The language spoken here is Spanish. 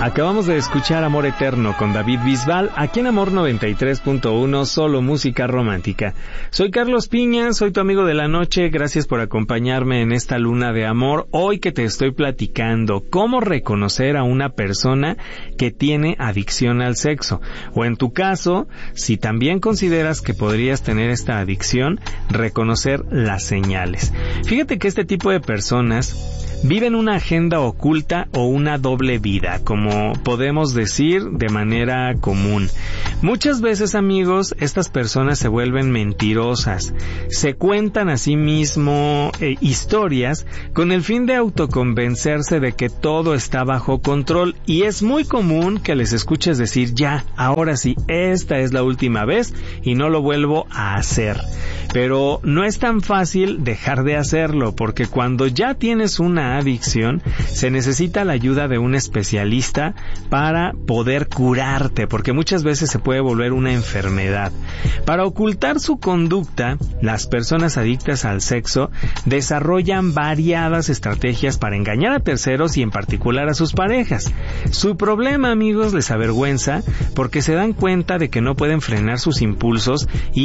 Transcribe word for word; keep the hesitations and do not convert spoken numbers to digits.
Acabamos de escuchar Amor Eterno con David Bisbal, aquí en Amor noventa y tres punto uno, solo música romántica. Soy Carlos Piña, soy tu amigo de la noche, gracias por acompañarme en esta luna de amor. Hoy que te estoy platicando cómo reconocer a una persona que tiene adicción al sexo. O en tu caso, si también consideras que podrías tener esta adicción, reconocer las señales. Fíjate que este tipo de personas viven una agenda oculta o una doble vida, como podemos decir de manera común. Muchas veces, amigos, estas personas se vuelven mentirosas. Se cuentan a sí mismo eh, historias con el fin de autoconvencerse de que todo está bajo control, y es muy común que les escuches decir: ya, ahora sí, esta es la última vez y no lo vuelvo a hacer. Pero no es tan fácil dejar de hacerlo, porque cuando ya tienes una adicción, se necesita la ayuda de un especialista para poder curarte, porque muchas veces se puede volver una enfermedad. Para ocultar su conducta, las personas adictas al sexo desarrollan variadas estrategias para engañar a terceros y en particular a sus parejas. Su problema, amigos, les avergüenza porque se dan cuenta de que no pueden frenar sus impulsos y